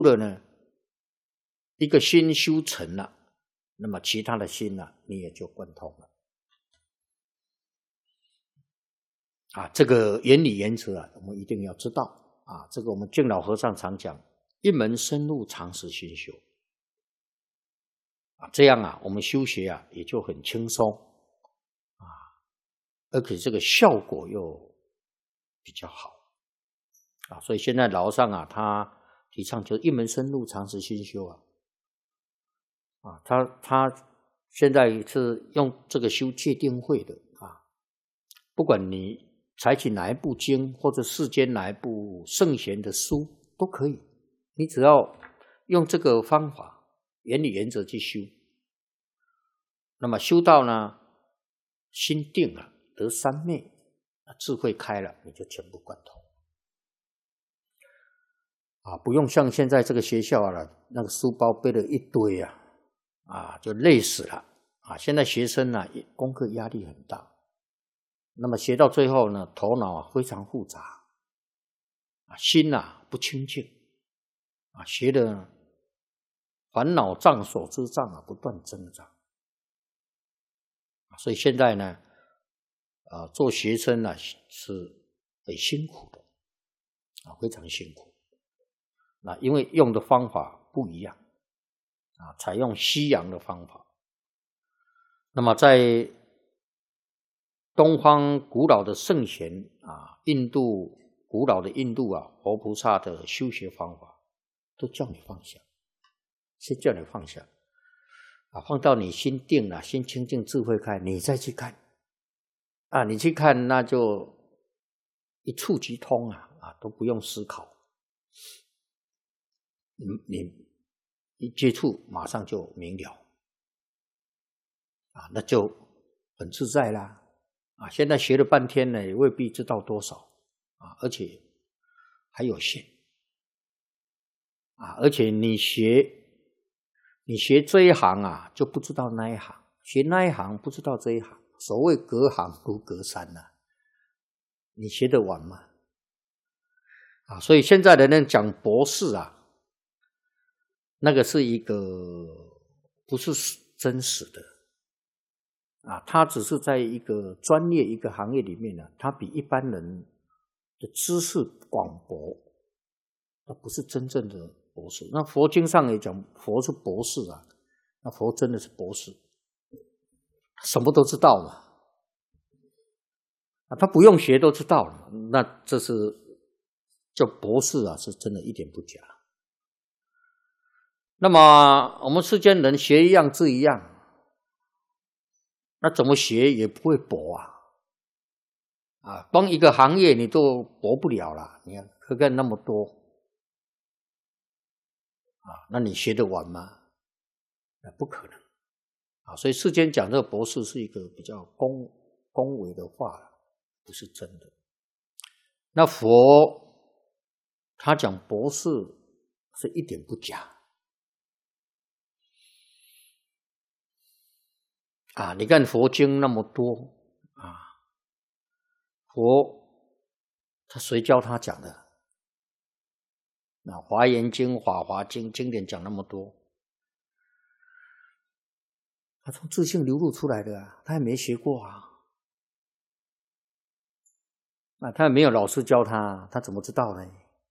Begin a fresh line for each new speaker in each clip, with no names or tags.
了呢，一个心修成了，那么其他的心呢，你也就贯通了。这个原理原则我们一定要知道这个我们净老和尚常讲，一门深入，长时熏修这样我们修学也就很轻松而且这个效果又比较好所以现在老和尚他提倡就是一门深入，长时熏修他现在是用这个修戒定慧的不管你采取哪一部经或者世间哪一部圣贤的书都可以，你只要用这个方法原理原则去修，那么修到呢心定了，得三昧，智慧开了，你就全部贯通不用像现在这个学校那个书包背了一堆就累死了现在学生功课压力很大，那么学到最后呢，头脑非常复杂心不清净学的烦恼障所知障不断增长所以现在呢做学生是很辛苦的非常辛苦因为用的方法不一样采用西洋的方法，那么在东方古老的圣贤古老的印度活菩萨的修学方法都叫你放下，先叫你放下放到你心定了，心清净，智慧开，你再去看你去看那就一触即通都不用思考，你一接触马上就明了那就很自在啦现在学了半天呢，也未必知道多少而且还有限而且你学这一行就不知道那一行，学那一行不知道这一行，所谓隔行如隔山你学得完吗所以现在的人讲博士那个是一个不是真实的他只是在一个专业一个行业里面他比一般人的知识广博，那不是真正的博士。那佛经上也讲佛是博士那佛真的是博士，什么都知道嘛他不用学都知道了，那这是叫博士是真的一点不假。那么我们世间人学一样治一样，那怎么学也不会博光一个行业你都博不了了，你看何干那么多那你学得完吗？那不可能所以世间讲这个博士是一个比较恭维的话不是真的。那佛他讲博士是一点不假你看佛经那么多佛他谁教他讲的？华严经、法华经经典讲那么多，他从自性流露出来的他也没学过他也没有老师教他，他怎么知道呢？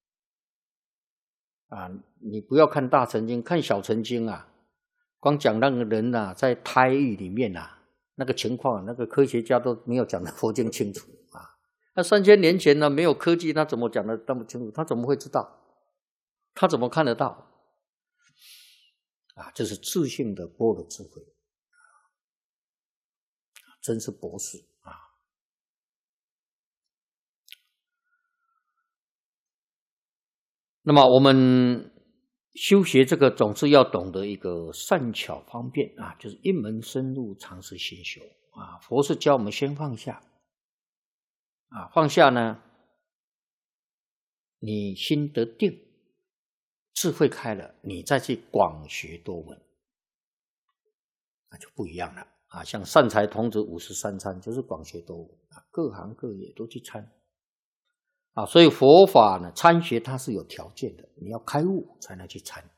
你不要看大乘经，看小乘经光讲那个人在胎狱里面那个情况，那个科学家都没有讲得佛经清楚那3000年前没有科技，他怎么讲得那么清楚？他怎么会知道？他怎么看得到这是自性的般若智慧真是博士那么我们修学这个总是要懂得一个善巧方便就是一门深入，长时熏修佛是教我们先放下放下呢，你心得定，智慧开了，你再去广学多闻，那就不一样了像善财童子53参就是广学多闻各行各业都去参所以佛法呢，参学它是有条件的，你要开悟才能去参。